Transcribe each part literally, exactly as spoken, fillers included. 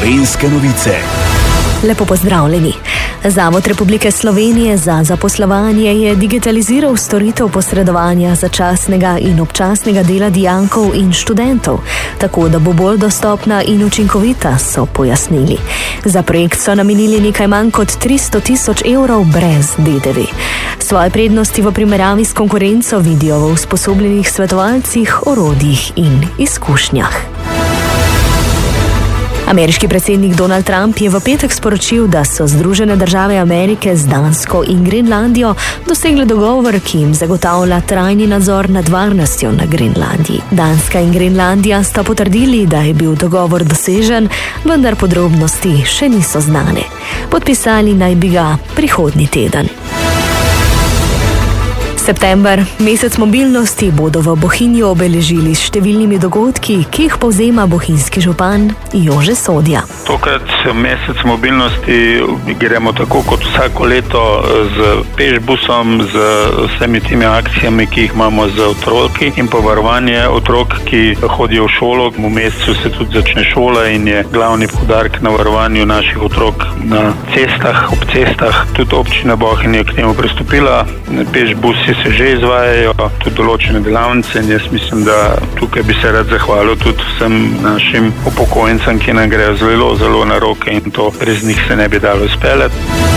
Gorenjske novice. Lepo pozdravljeni. Zavod Republike Slovenije za zaposlovanje je digitaliziral storitev posredovanja začasnega in občasnega dela dijakov in študentov, tako da bo bolj dostopna in učinkovita, so pojasnili. Za projekt so namenili nekaj manj kot tristo tisoč evrov brez D D V. Svoje prednosti v primerjavi s konkurenco vidijo v usposobljenih svetovalcih, orodjih in izkušnjah. Ameriški predsednik Donald Trump je v petek sporočil, da so Združene države Amerike z Dansko in Grenlandijo dosegle dogovor, ki jim zagotavlja trajni nadzor nad varnostjo na Grenlandiji. Danska in Grenlandija sta potrdili, da je bil dogovor dosežen, vendar podrobnosti še niso znane. Podpisali naj bi ga prihodnji teden. September, mesec mobilnosti, bodo v Bohinju obeležili s številnimi dogodki, ki jih povzema bohinjski župan Jože Sodja. Tokrat mesec mobilnosti gremo tako kot vsako leto z pešbusom, z vsemi temi akcijami, ki jih imamo z otroki in povarovanje otrok, ki hodijo v šolo. V mesecu se tudi začne šola in je glavni poudarek na varovanju naših otrok na cestah, ob cestah. Tudi občina Bohinj je k temu pristopila. Pešbusi se že izvajajo, tudi določene delavnice in jaz mislim, da tukaj bi se rad zahvalil tudi vsem našim upokojencem, ki nam grejo zelo, zelo na roke in to brez njih se ne bi dalo izpeljati.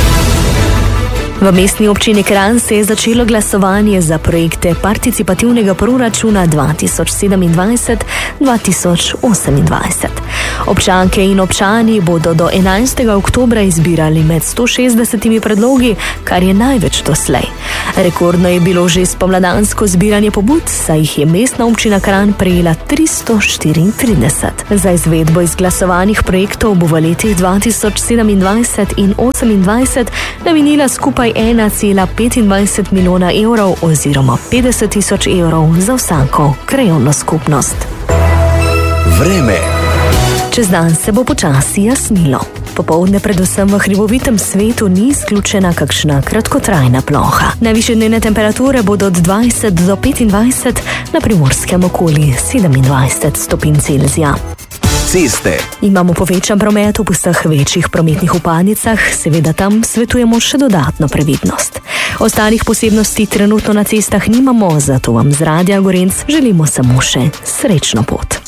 V mestni občini Kranj se je začelo glasovanje za projekte participativnega proračuna dva tisoč sedemindvajset dva tisoč osemindvajset. Občanke in občani bodo do enajstega oktobra izbirali med sto šestdesetimi predlogi, kar je največ doslej. Rekordno je bilo že spomladansko zbiranje pobud, saj jih je mestna občina Kranj prejela tristo štiriintrideset. Za izvedbo izglasovanih projektov bo v letih dva tisoč sedemindvajset in osemindvajset namenila skupaj ena cela petindvajset milijona evrov oziroma petdeset tisoč evrov za vsako krajevno skupnost. Vreme. Čez dan se bo počasi jasnilo. Popoldne predvsem v hribovitem svetu ni izključena kakšna kratkotrajna ploha. Najvišje dnevne temperature bodo od dvajset do petindvajset, na primorskem okoli sedemindvajset stopinj Celzija. Ceste. Imamo povečan promet v vseh večjih prometnih upadnicah, seveda tam svetujemo še dodatno previdnost. Ostalih posebnosti trenutno na cestah nimamo, zato vam z Radia Gorenc želimo samo še srečno pot.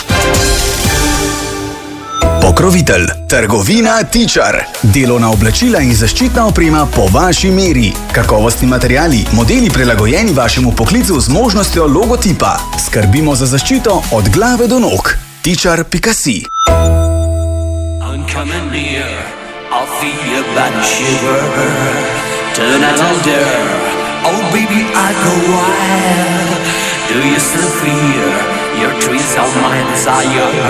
Pokrovitelj. Trgovina Tičar. Delovna oblačila in zaščitna oprema po vaši meri. Kakovostni materiali, modeli prilagojeni vašemu poklicu z možnostjo logotipa. Skrbimo za zaščito od glave do nog. tičar pika si. I'm coming near, I'll feel your body shiver. Turn and I'll dare, oh baby I go wild. Do you still feel your trees of my desire?